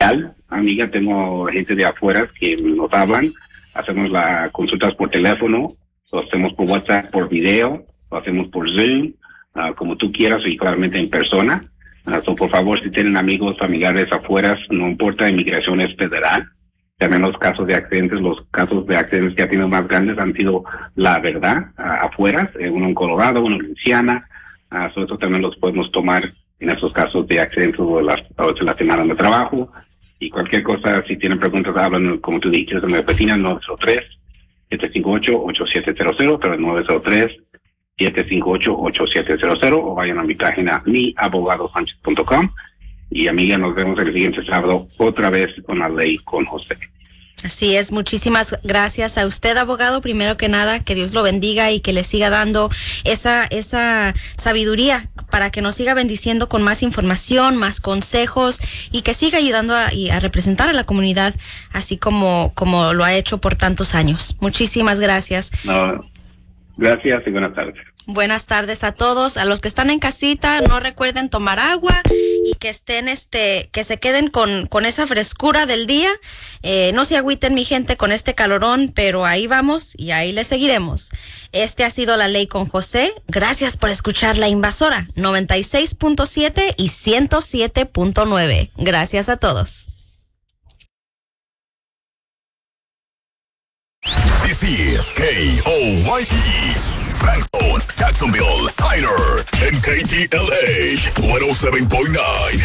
amiga, tengo gente de afuera que nos hablan, hacemos las consultas por teléfono, lo hacemos por WhatsApp, por video, lo hacemos por Zoom, como tú quieras y claramente en persona. Por favor, si tienen amigos, familiares afuera, no importa, inmigración es federal. También los casos de accidentes que ha tenido más grandes han sido la verdad afuera, uno en Colorado, uno en Luisiana. Sobre eso también los podemos tomar en esos casos de accidentes o se lastimaron de trabajo. Y cualquier cosa, si tienen preguntas, hablan, como tú dijiste, en mi oficina 903-758-8700, pero 903-758-8700, o vayan a mi página miabogadosanchez.com. Y amiga, nos vemos el siguiente sábado otra vez con La Ley con José. Así es, muchísimas gracias a usted, abogado. Primero que nada, que Dios lo bendiga y que le siga dando esa sabiduría para que nos siga bendiciendo con más información, más consejos y que siga ayudando a representar a la comunidad así como lo ha hecho por tantos años. Muchísimas gracias. Gracias y buenas tardes. Buenas tardes a todos, a los que están en casita, no recuerden tomar agua y que estén, que se queden con esa frescura del día, no se agüiten mi gente con este calorón, pero ahí vamos y ahí le seguiremos. Ha sido La Ley con José, gracias por escuchar La Invasora 96.7 y 107.9, gracias a todos. This is KOYE, Frankston, Jacksonville, Tyler, and KTLA 107.9.